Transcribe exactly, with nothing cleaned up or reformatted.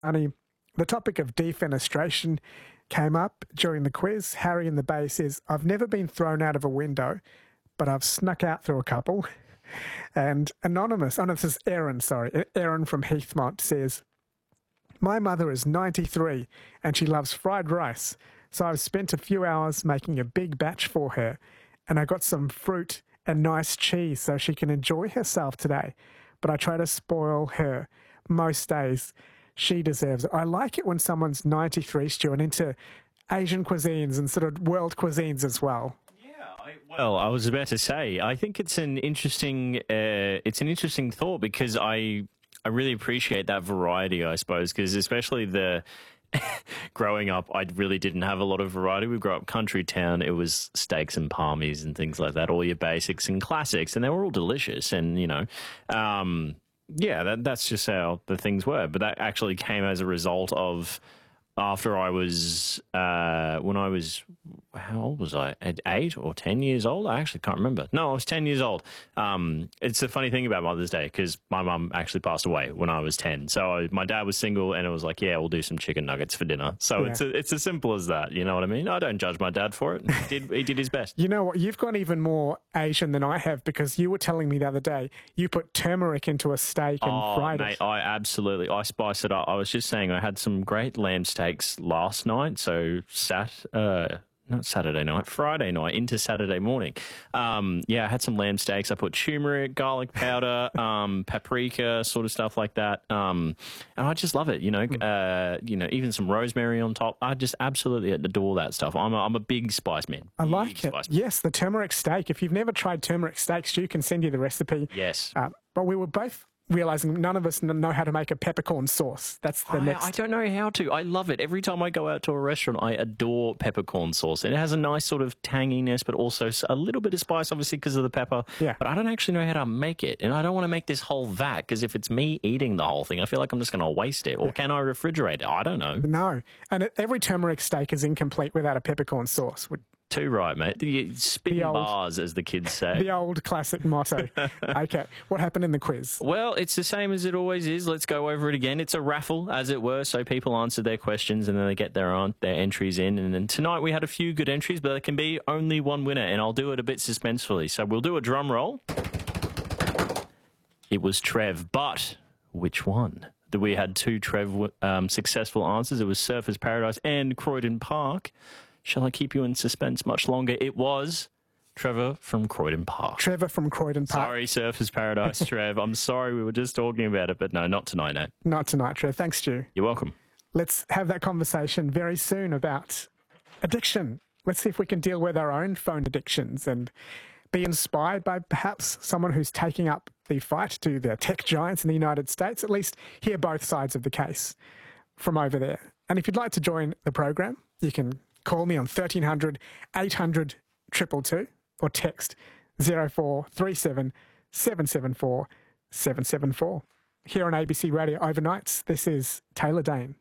Honey, the topic of defenestration came up during the quiz. Harry in the Bay says, I've never been thrown out of a window, but I've snuck out through a couple. And Anonymous, oh no, this is Erin, sorry, Erin from Heathmont says, my mother is ninety-three and she loves fried rice, so I've spent a few hours making a big batch for her, and I got some fruit and nice cheese so she can enjoy herself today, but I try to spoil her most days. She deserves it. I like it when someone's ninety-three, Stu, and into Asian cuisines and sort of world cuisines as well. I, well, I was about to say, I think it's an interesting, uh, it's an interesting thought because I, I really appreciate that variety, I suppose, because especially the growing up, I really didn't have a lot of variety. We grew up country town. It was steaks and palmies and things like that, all your basics and classics, and they were all delicious. And you know, um, yeah, that, that's just how the things were. But that actually came as a result of after I was, uh, when I was, how old was I? At eight or ten years old? I actually can't remember. No, I was ten years old. Um, it's a funny thing about Mother's Day because my mum actually passed away when I was ten. So I, my dad was single and it was like, yeah, we'll do some chicken nuggets for dinner. So Yeah. it's a, it's as simple as that. You know what I mean? I don't judge my dad for it. He did, he did his best. You know what? You've gone even more Asian than I have because you were telling me the other day you put turmeric into a steak and Oh, fried mate, it. I absolutely, I spice it up. I was just saying I had some great lamb steaks last night, so sat, uh, not Saturday night, Friday night into Saturday morning. Um, yeah, I had some lamb steaks. I put turmeric, garlic powder, um, paprika, sort of stuff like that. Um, and I just love it, you know, uh, you know, even some rosemary on top. I just absolutely adore that stuff. I'm a, I'm a big spice man. I Big like it. spice man. Yes, the turmeric steak. If you've never tried turmeric steaks, you can send you the recipe. Yes. Uh, but we were both realizing none of us kn- know how to make a peppercorn sauce. That's the I, next. I don't know how to. I love it. Every time I go out to a restaurant, I adore peppercorn sauce. It has a nice sort of tanginess, but also s- a little bit of spice, obviously, because of the pepper. Yeah. But I don't actually know how to make it. And I don't want to make this whole vat, because if it's me eating the whole thing, I feel like I'm just going to waste it. Or can I refrigerate it? I don't know. No. And it- every turmeric steak is incomplete without a peppercorn sauce. Would- Too right, mate. The spin The old- bars, as the kids say. The old classic motto. Okay. What happened in the quiz? Well, it's the same as it always is. Let's go over it again. It's a raffle, as it were, so people answer their questions and then they get their on, their entries in. And then tonight we had a few good entries, but there can be only one winner, and I'll do it a bit suspensefully. So we'll do a drum roll. It was Trev, but which one? We had two Trev um, successful answers. It was Surfers Paradise and Croydon Park. Shall I keep you in suspense much longer? It was Trevor from Croydon Park. Trevor from Croydon Park. Sorry, Surfers Paradise, Trev. I'm sorry, we were just talking about it, but no, not tonight, no. Not tonight, Trev. Thanks, Stu. You're welcome. Let's have that conversation very soon about addiction. Let's see if we can deal with our own phone addictions and be inspired by perhaps someone who's taking up the fight to the tech giants in the United States, at least hear both sides of the case from over there. And if you'd like to join the program, you can call me on thirteen hundred, eight hundred, two two two or text zero four three seven, seven seven four, seven seven four. Here on A B C Radio Overnights, this is Taylor Dane.